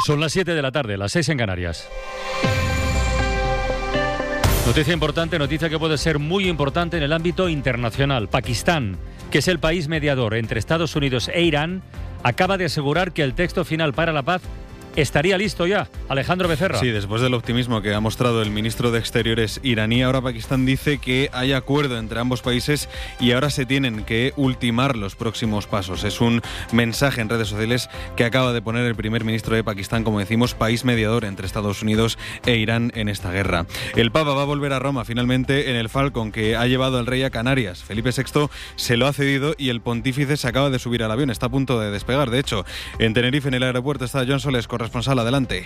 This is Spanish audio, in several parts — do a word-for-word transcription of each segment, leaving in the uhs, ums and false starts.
Son las siete de la tarde, las seis en Canarias. Noticia importante, noticia que puede ser muy importante en el ámbito internacional. Pakistán, que es el país mediador entre Estados Unidos e Irán, acaba de asegurar que el texto final para la paz estaría listo ya. Alejandro Becerra. Sí, después del optimismo que ha mostrado el ministro de Exteriores iraní, ahora Pakistán dice que hay acuerdo entre ambos países y ahora se tienen que ultimar los próximos pasos. Es un mensaje en redes sociales que acaba de poner el primer ministro de Pakistán, como decimos, país mediador entre Estados Unidos e Irán en esta guerra. El Papa va a volver a Roma finalmente en el Falcon que ha llevado el rey a Canarias. Felipe sexto se lo ha cedido y el pontífice se acaba de subir al avión. Está a punto de despegar. De hecho, en Tenerife, en el aeropuerto, está Joan Soles, responsable. Adelante.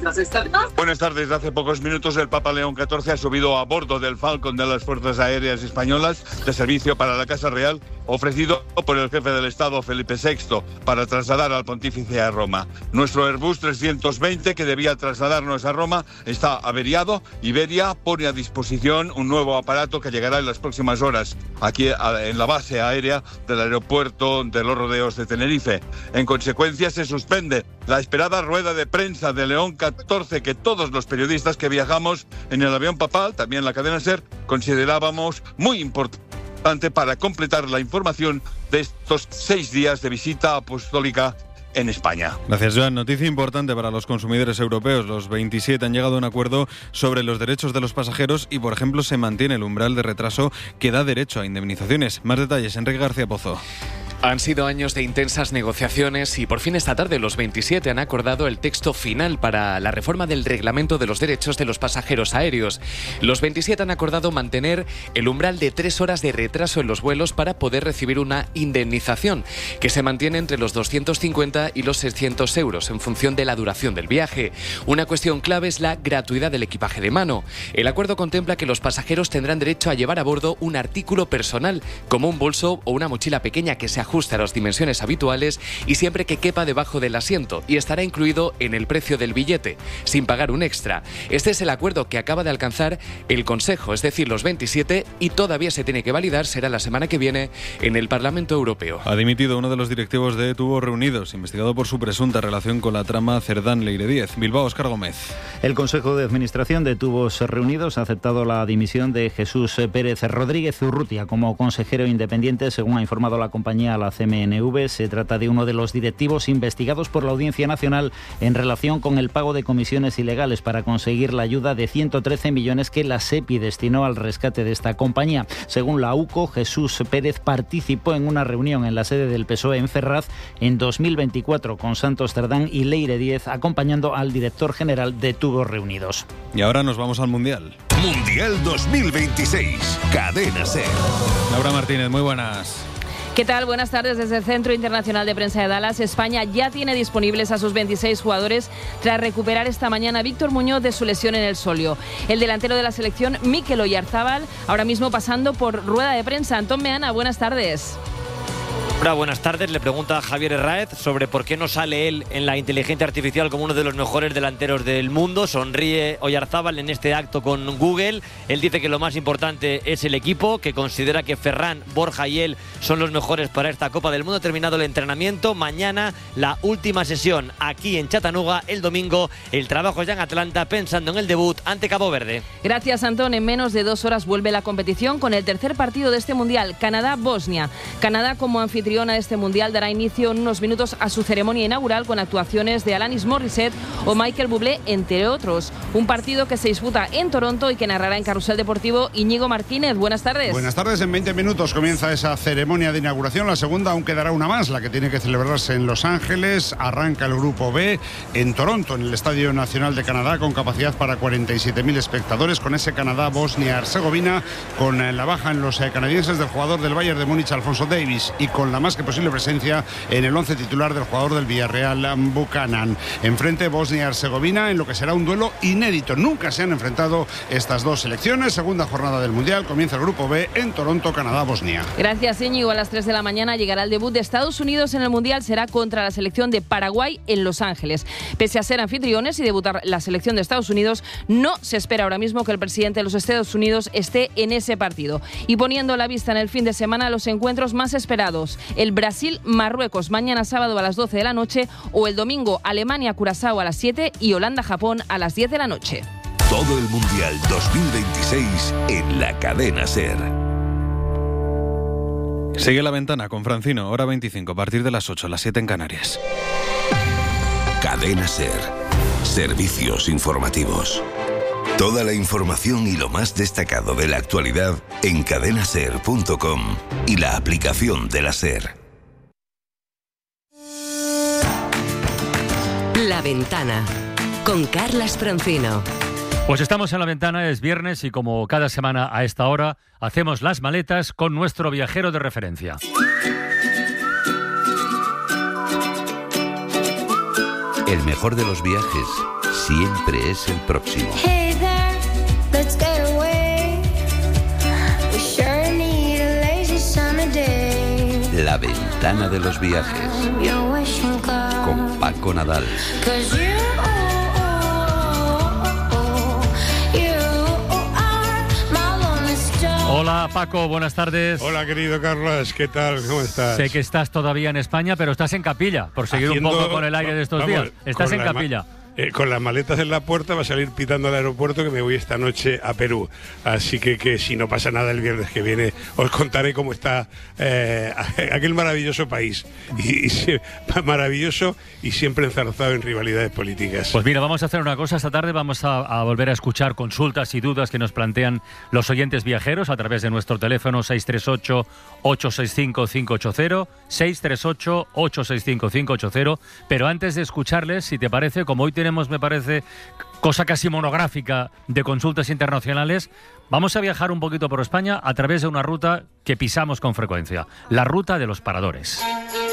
Buenas tardes. Hace pocos minutos el Papa León catorce ha subido a bordo del Falcon de las Fuerzas Aéreas Españolas de servicio para la Casa Real, ofrecido por el jefe del Estado Felipe sexto para trasladar al pontífice a Roma. Nuestro Airbus trescientos veinte, que debía trasladarnos a Roma, está averiado. Iberia pone a disposición un nuevo aparato que llegará en las próximas horas aquí en la base aérea del aeropuerto de Los Rodeos de Tenerife. En consecuencia, se suspende la esperada rueda de prensa de León catorce que todos los periodistas que viajamos en el avión papal, también la cadena SER, considerábamos muy importante para completar la información de estos seis días de visita apostólica en España. Gracias, Joan. Noticia importante para los consumidores europeos. Los veintisiete han llegado a un acuerdo sobre los derechos de los pasajeros y, por ejemplo, se mantiene el umbral de retraso que da derecho a indemnizaciones. Más detalles, Enrique García Pozo. Han sido años de intensas negociaciones y por fin esta tarde los veintisiete han acordado el texto final para la reforma del reglamento de los derechos de los pasajeros aéreos. Los veintisiete han acordado mantener el umbral de tres horas de retraso en los vuelos para poder recibir una indemnización, que se mantiene entre los doscientos cincuenta y los seiscientos euros en función de la duración del viaje. Una cuestión clave es la gratuidad del equipaje de mano. El acuerdo contempla que los pasajeros tendrán derecho a llevar a bordo un artículo personal, como un bolso o una mochila pequeña que se ajuste a las dimensiones habituales y siempre que quepa debajo del asiento, y estará incluido en el precio del billete, sin pagar un extra. Este es el acuerdo que acaba de alcanzar el Consejo, es decir, los veintisiete, y todavía se tiene que validar, será la semana que viene en el Parlamento Europeo. Ha dimitido uno de los directivos de Tubos Reunidos, investigado por su presunta relación con la trama Cerdán-Leire Díez. Bilbao, Óscar Gómez. El Consejo de Administración de Tubos Reunidos ha aceptado la dimisión de Jesús Pérez Rodríguez Urrutia como consejero independiente, según ha informado la compañía la C M N V. Se trata de uno de los directivos investigados por la Audiencia Nacional en relación con el pago de comisiones ilegales para conseguir la ayuda de ciento trece millones que la SEPI destinó al rescate de esta compañía. Según la U C O, Jesús Pérez participó en una reunión en la sede del P S O E en Ferraz en dos mil veinticuatro con Santos Cerdán y Leire Díez, acompañando al director general de Tubos Reunidos. Y ahora nos vamos al Mundial. Mundial dos mil veintiséis, Cadena SER. Laura Martínez, muy buenas. ¿Qué tal? Buenas tardes desde el Centro Internacional de Prensa de Dallas. España ya tiene disponibles a sus veintiséis jugadores tras recuperar esta mañana a Víctor Muñoz de su lesión en el sóleo. El delantero de la selección, Mikel Oyarzábal, ahora mismo pasando por rueda de prensa. Antón Meana, buenas tardes. Hola, buenas tardes. Le pregunta a Javier Herráez sobre por qué no sale él en la inteligencia artificial como uno de los mejores delanteros del mundo. Sonríe Oyarzábal en este acto con Google. Él dice que lo más importante es el equipo, que considera que Ferran, Borja y él son los mejores para esta Copa del Mundo. Ha terminado el entrenamiento. Mañana la última sesión aquí en Chattanooga. El domingo el trabajo ya en Atlanta, pensando en el debut ante Cabo Verde. Gracias, Antón. En menos de dos horas vuelve la competición con el tercer partido de este Mundial, Canadá-Bosnia. Canadá, como anfitrión de este Mundial, dará inicio en unos minutos a su ceremonia inaugural con actuaciones de Alanis Morissette o Michael Bublé, entre otros. Un partido que se disputa en Toronto y que narrará en Carrusel Deportivo Íñigo Martínez. Buenas tardes. Buenas tardes. En veinte minutos comienza esa ceremonia de inauguración. La segunda aún quedará una más, la que tiene que celebrarse en Los Ángeles. Arranca el Grupo B en Toronto, en el Estadio Nacional de Canadá, con capacidad para cuarenta y siete mil espectadores, con ese Canadá-Bosnia-Herzegovina, con la baja en los canadienses del jugador del Bayern de Múnich, Alfonso Davies, y con la más que posible presencia en el once titular del jugador del Villarreal, Buchanan. Enfrente Bosnia-Herzegovina en lo que será un duelo inédito. Nunca se han enfrentado estas dos selecciones. Segunda jornada del Mundial, comienza el Grupo B en Toronto, Canadá-Bosnia. Gracias, Íñigo. A las tres de la mañana llegará el debut de Estados Unidos en el Mundial. Será contra la selección de Paraguay en Los Ángeles. Pese a ser anfitriones y debutar la selección de Estados Unidos, no se espera ahora mismo que el presidente de los Estados Unidos esté en ese partido. Y poniendo la vista en el fin de semana, los encuentros más esperados. el Brasil-Marruecos mañana sábado a las doce de la noche o el domingo Alemania-Curazao a las siete y Holanda-Japón a las diez de la noche. Todo el Mundial dos mil veintiséis en la cadena SER. Sigue La Ventana con Francino, hora veinticinco, a partir de las ocho, las siete en Canarias. Cadena SER. Servicios informativos. Toda la información y lo más destacado de la actualidad en cadena ser punto com y la aplicación de la SER. La Ventana con Carlas Francino. Pues estamos en La Ventana, es viernes y como cada semana a esta hora hacemos las maletas con nuestro viajero de referencia. El mejor de los viajes siempre es el próximo. Hey there, let's get away. We sure need a lazy sunny day. La Ventana de los viajes con Paco Nadal. Hola Paco, buenas tardes. Hola querido Carlos, ¿qué tal? ¿Cómo estás? Sé que estás todavía en España, pero estás en Capilla, por seguir Haciendo, un poco con el aire de estos vamos, días. Estás en Capilla. Eh, con las maletas en la puerta va a salir pitando al aeropuerto que me voy esta noche a Perú. Así que, que si no pasa nada el viernes que viene os contaré cómo está eh, aquel maravilloso país. Y, y, maravilloso y siempre enzarzado en rivalidades políticas. Pues mira, vamos a hacer una cosa. Esta tarde vamos a, a volver a escuchar consultas y dudas que nos plantean los oyentes viajeros a través de nuestro teléfono seis tres ocho, ocho seis cinco, cinco ocho cero, seis tres ocho, ocho seis cinco, cinco ocho cero. Pero antes de escucharles, si te parece, como hoy tenemos, me parece, cosa casi monográfica de consultas internacionales, vamos a viajar un poquito por España a través de una ruta que pisamos con frecuencia, la ruta de los paradores.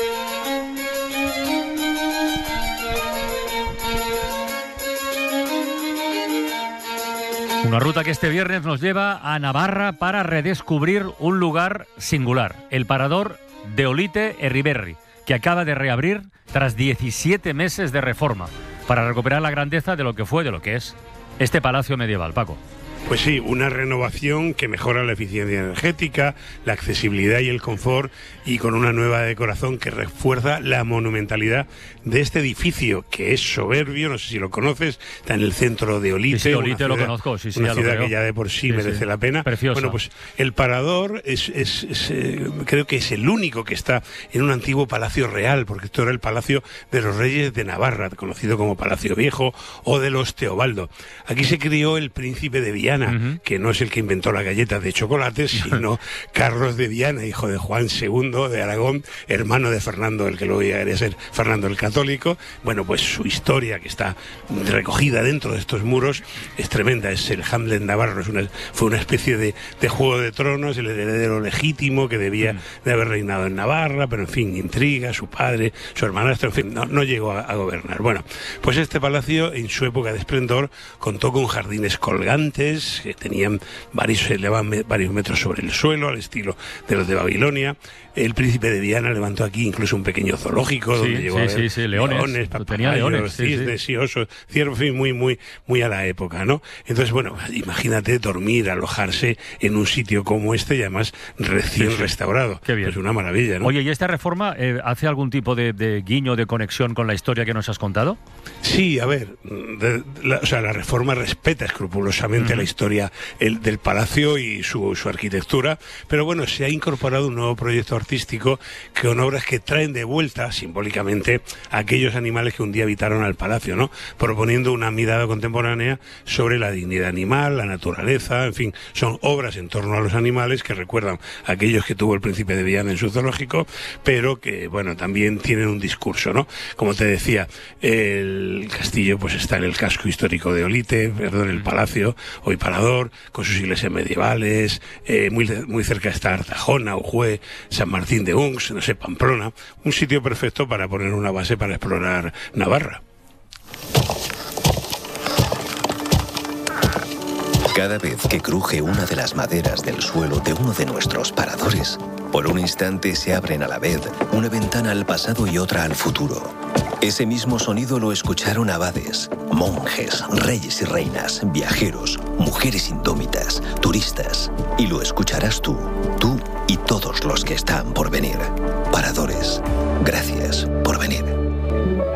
Una ruta que este viernes nos lleva a Navarra para redescubrir un lugar singular, el Parador de Olite Erriberri, que acaba de reabrir tras diecisiete meses de reforma, para recuperar la grandeza de lo que fue, de lo que es, este palacio medieval, Paco. Pues sí, una renovación que mejora la eficiencia energética, la accesibilidad y el confort, y con una nueva decoración que refuerza la monumentalidad de este edificio, que es soberbio, no sé si lo conoces, está en el centro de Olite. Sí, sí, Olite ciudad, lo conozco, sí, sí, una ya ciudad lo que ya de por sí, sí merece sí. la pena. Preciosa. Bueno, pues el Parador es, es, es eh, creo que es el único que está en un antiguo palacio real, porque esto era el palacio de los reyes de Navarra, conocido como Palacio Viejo, o de los Teobaldo. Aquí se crió el príncipe de Viana, uh-huh. que no es el que inventó la galleta de chocolate, sino Carlos de Viana, hijo de Juan segundo de Aragón, hermano de Fernando, el que luego llegaría a ser Fernando el Católico. Bueno, pues su historia, que está recogida dentro de estos muros, es tremenda. Es el Hamlet navarro, es una, fue una especie de, de Juego de Tronos, el heredero legítimo que debía mm. de haber reinado en Navarra, pero en fin, intriga, su padre, su hermanastro, en fin, no, no llegó a, a gobernar. Bueno, pues este palacio, en su época de esplendor, contó con jardines colgantes, que tenían varios, se elevaban varios metros sobre el suelo, al estilo de los de Babilonia. El príncipe de Viana levantó aquí incluso un pequeño zoológico sí, donde llegó sí, a ver sí, sí, leones, leones tenía leones, cisnes, sí, sí. y osos, ciervos, en fin, muy, muy, muy a la época, ¿no? Entonces, bueno, imagínate dormir, alojarse en un sitio como este y además recién sí, sí. restaurado. Qué bien. Es una maravilla, ¿no? Oye, ¿y esta reforma eh, hace algún tipo de, de guiño, de conexión con la historia que nos has contado? Sí, a ver, de, la, o sea, la reforma respeta escrupulosamente uh-huh. la historia el, del palacio y su, su arquitectura, pero bueno, se ha incorporado un nuevo proyecto artístico con obras que traen de vuelta simbólicamente a aquellos animales que un día habitaron al palacio, ¿no? Proponiendo una mirada contemporánea sobre la dignidad animal, la naturaleza, en fin, son obras en torno a los animales que recuerdan a aquellos que tuvo el príncipe de Viana en su zoológico, pero que, bueno, también tienen un discurso, ¿no? Como te decía, el castillo pues está en el casco histórico de Olite, perdón, el palacio, hoy Parador, con sus iglesias medievales, eh, muy, muy cerca está Artajona, Ujue, San Martín de Uns, no sé, Pamplona, un sitio perfecto para poner una base para explorar Navarra. Cada vez que cruje una de las maderas del suelo de uno de nuestros paradores, por un instante se abren a la vez una ventana al pasado y otra al futuro. Ese mismo sonido lo escucharon abades, monjes, reyes y reinas, viajeros, mujeres indómitas, turistas. Y lo escucharás tú, tú y todos los que están por venir. Paradores, gracias por venir.